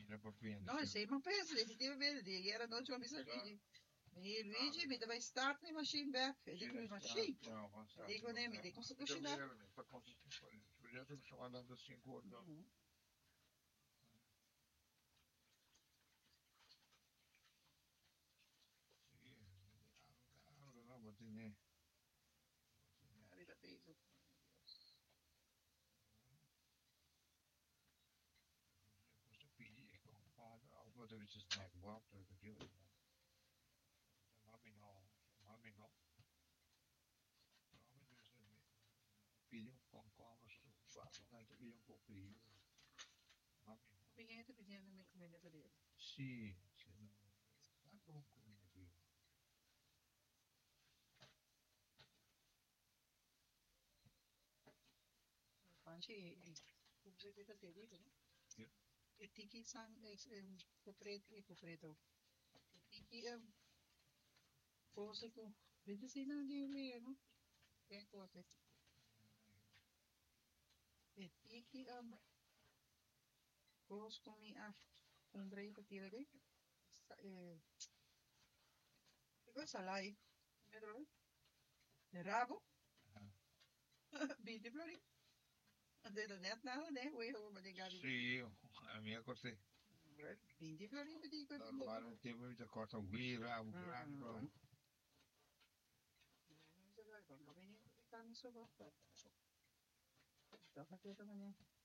No, same peso, definitivamente. Era noite uma missa de. E Luigi mi deve start the machine back. E dico il machine. Dico ne mi dico sto cucina. Stiamo andando assim in corda. No, ma tiene. Arriva peso. Questo pigli e compagno. Ho dove c'è snack, guarda, perché io. Mami no. Pigli un po' come sul fatto, dai, pigli un po' prima. Mami no. Perché bisogna mettere per dire. Sì, sì. Tanto un po' prima. Anche come si vede te dico, no? E tiki san copreto. E tiki forse con vedi se non è vero. Che cosa? E tiki forse come un breve per dire che cosa l'hai? De rabo? Bidi flori? Det är net när det är men det går inte. Sì, a mia così. Bidi flori mi dico. Guarda, il tempo di corta guida, un grande. Non so come ne stanno sopra. Sto facendo